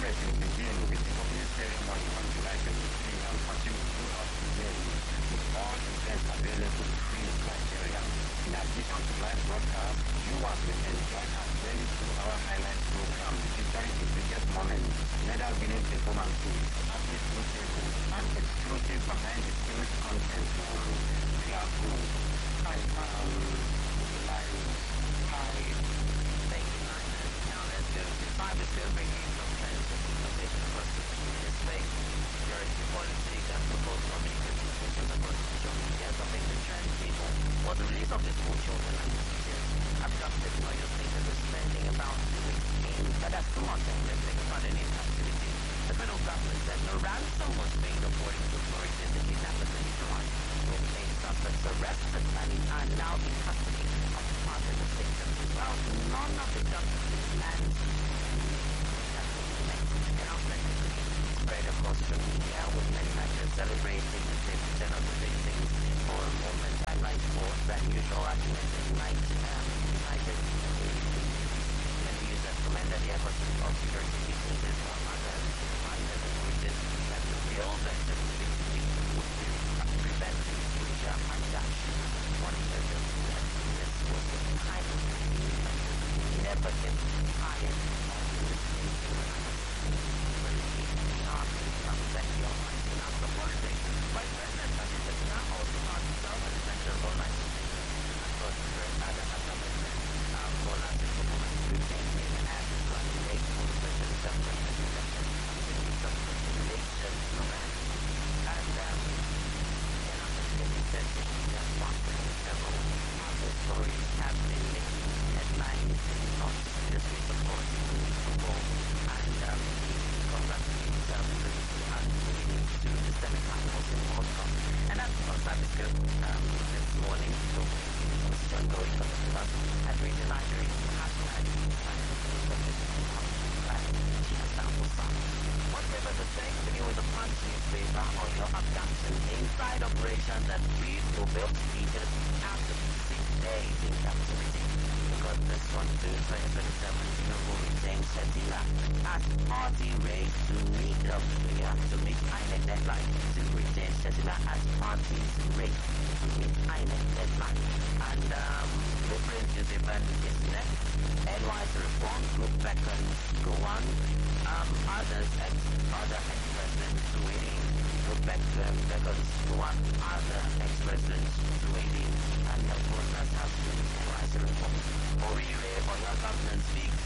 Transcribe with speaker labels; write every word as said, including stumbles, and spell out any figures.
Speaker 1: will begin with the opening ceremony on July twenty-third and continue throughout the day with all events available free in Nigeria. In addition to live broadcast, viewers will enjoy a twenty-two-hour highlight program featuring the biggest moments, medal winning performances, athlete roundtable, and exclusive behind-the-scenes content from Yahoo. Hi, um, like, hi. Thank you, Nina. Now let's go to five is still bringing some trends and innovation across the display. Security policy that promotes communication across social media is something to trend people. For the release of the school children and teachers, abducted lawyers think that they're spending about two weeks in, but that's too much and they're thinking about any activity. The federal government said no ransom was paid according to authorities. The kidnappers and Israel will claim suspects arrested and are now in custody of the Department of State of Israel. None of the justices and spread across the media with many matches celebrating the fiftieth of the victims. For a moment, I like more than usual arguments in United United views that commended the efforts of security agencies on other other authorities that the real victims would be preventing future transactions. One of the this was the kind of never get hired on this Vice President President now also on the Center for Life. For the first time, I have been for last six months to change and add to the eight for the President of the relation and um and I'm just getting said that one several of the stories have been making headlines on this week of course and um congratulations and to the semi-finals in World Cup. And that's what I was good um, this morning. So it was still going for the club. And we delighted to have that. Whatever the thing to do with the punch newspaper or your abduction inside operation that we will build teachers after six days in captivity. Because this one too, twenty twenty-seven, you will retain Shetila as party race to meet up to meet I N E C deadline to retain Shetila as party's race to meet I N E C deadline. And um, Blueprint is event is next. N Y C reform group beckons go on. Um, others ex other ex-presidents waiting. Group beckons beckons go on. Other ex-presidents waiting. And of course that's happening. N Y C reform. Orire or your government speaks